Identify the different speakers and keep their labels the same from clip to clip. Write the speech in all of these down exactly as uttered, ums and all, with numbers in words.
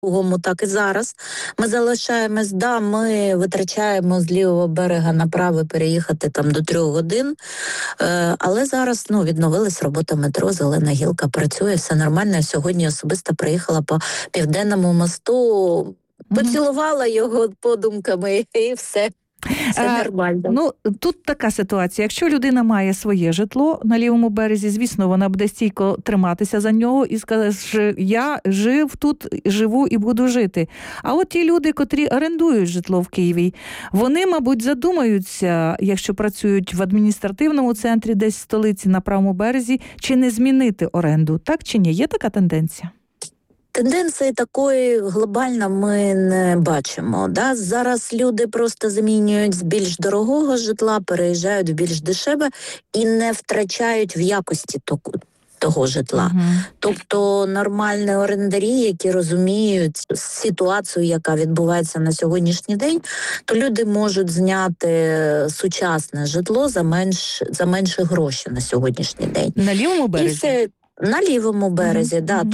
Speaker 1: Другому, так і зараз. Ми залишаємось, да, ми витрачаємо з лівого берега на правий переїхати там до трьох годин, е, але зараз ну, відновилась робота метро, Зелена гілка працює, все нормально. Я сьогодні особисто приїхала по Південному мосту, поцілувала його подумками і все. Це нормально.
Speaker 2: А, ну, тут така ситуація. Якщо людина має своє житло на лівому березі, звісно, вона буде стійко триматися за нього і скаже, що я жив тут, живу і буду жити. А от ті люди, котрі орендують житло в Києві, вони, мабуть, задумаються, якщо працюють в адміністративному центрі десь в столиці на правому березі, чи не змінити оренду. Так чи ні? Є така тенденція?
Speaker 1: Тенденції такої глобально ми не бачимо. Да? Зараз люди просто замінюють з більш дорогого житла, переїжджають в більш дешеве і не втрачають в якості того, того житла. Uh-huh. Тобто нормальні орендарі, які розуміють ситуацію, яка відбувається на сьогоднішній день, то люди можуть зняти сучасне житло за менш, за менше гроші на сьогоднішній день.
Speaker 2: На лівому березі?
Speaker 1: На лівому березі, mm-hmm. да.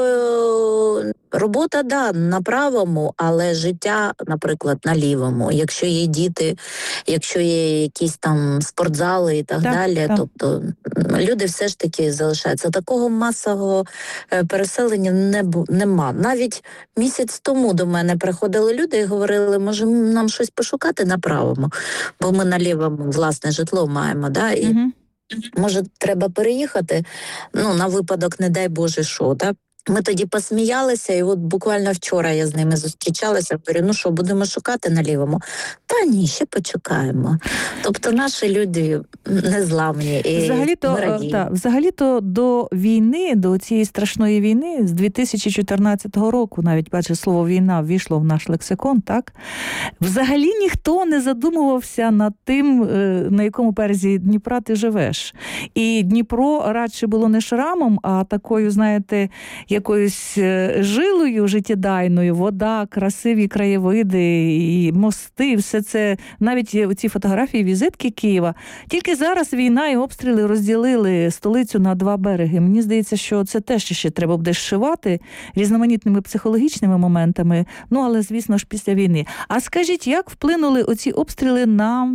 Speaker 1: Тобто робота, да, на правому, але життя, наприклад, на лівому. Якщо є діти, якщо є якісь там спортзали і так, так далі, так. Тобто люди все ж таки залишаються. Такого масового переселення не, нема. Навіть місяць тому до мене приходили люди і говорили, може нам щось пошукати на правому, бо ми на лівому власне житло маємо, да, і mm-hmm. може, треба переїхати, ну, на випадок, не дай Боже, що, так? Ми тоді посміялися, і от буквально вчора я з ними зустрічалася, говорю, ну що, будемо шукати на лівому? Та ні, ще почекаємо. Тобто наші люди незламні і
Speaker 2: взагалі-то, та, взагалі-то до війни, до цієї страшної війни, з дві тисячі чотирнадцятого року, навіть, бачите, слово «війна» ввійшло в наш лексикон, так? Взагалі ніхто не задумувався над тим, на якому березі Дніпра ти живеш. І Дніпро радше було не шрамом, а такою, знаєте, якоюсь жилою життєдайною, вода, красиві краєвиди, і мости, все це, навіть ці фотографії, візитки Києва. Тільки зараз війна і обстріли розділили столицю на два береги. Мені здається, що це теж ще треба буде зшивати різноманітними психологічними моментами, ну, але, звісно ж, після війни. А скажіть, як вплинули оці обстріли на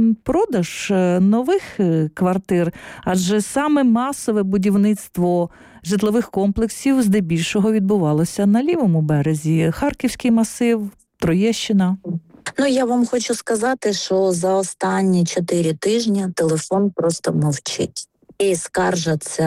Speaker 2: продаж нових квартир? Адже саме масове будівництво житлових комплексів здебільшого відбувалося на лівому березі. Харківський масив, Троєщина.
Speaker 1: Ну, я вам хочу сказати, що за останні чотири тижні телефон просто мовчить. І скаржаться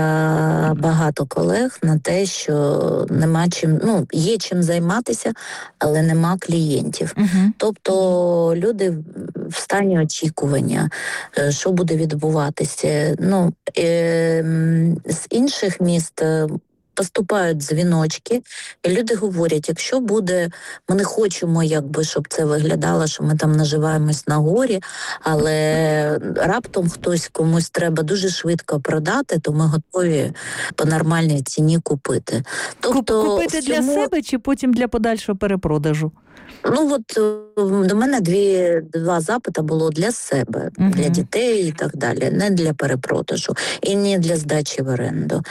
Speaker 1: багато колег на те, що нема чим, ну, є чим займатися, але нема клієнтів. Uh-huh. Тобто люди в стані очікування, що буде відбуватися. Ну, е, з інших міст поступають дзвіночки, і люди говорять, якщо буде, ми не хочемо, якби, щоб це виглядало, що ми там наживаємось на горі, але раптом хтось, комусь треба дуже швидко продати, то ми готові по нормальній ціні купити.
Speaker 2: Тобто, купити всьому... для себе чи потім для подальшого перепродажу?
Speaker 1: Ну, от до мене дві, два запити було для себе, uh-huh. для дітей і так далі, не для перепродажу і не для здачі в оренду.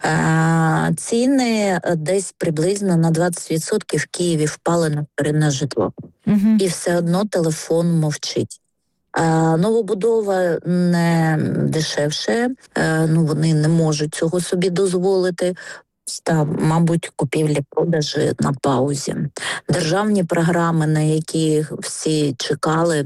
Speaker 1: А, ціни десь приблизно на двадцять відсотків в Києві впали на вторинне житло. Uh-huh. І все одно телефон мовчить. А, новобудова не дешевше, а, ну, вони не можуть цього собі дозволити. Та, мабуть, купівлі-продажі на паузі. Державні програми, на які всі чекали,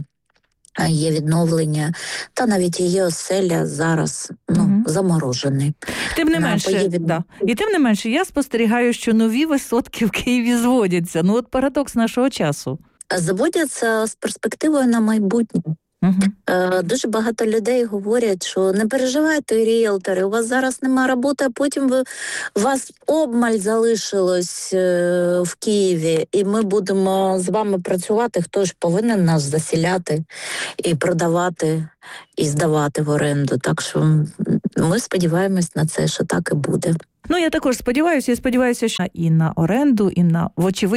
Speaker 1: є відновлення, та навіть її оселя зараз ну, угу. заморожений.
Speaker 2: Тим не менше, від... да. І тим не менше, я спостерігаю, що нові висотки в Києві зводяться. Ну от парадокс нашого часу.
Speaker 1: Зводяться з перспективою на майбутнє. Uh-huh. Дуже багато людей говорять, що не переживайте, ріелтори, у вас зараз немає роботи, а потім ви, у вас обмаль залишилось в Києві, і ми будемо з вами працювати, хто ж повинен нас засіляти і продавати, і здавати в оренду. Так що ми сподіваємось на це, що так і буде.
Speaker 2: Ну, я також сподіваюся, я сподіваюся, що і на оренду, і на, вочевидь,